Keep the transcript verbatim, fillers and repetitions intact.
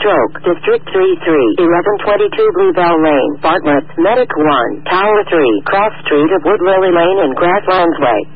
Stroke, District three three, eleven twenty-two Bluebell Lane, Bartlett, Medic one, Tower three, Cross Street of Wood Lily Lane and Grasslands Way.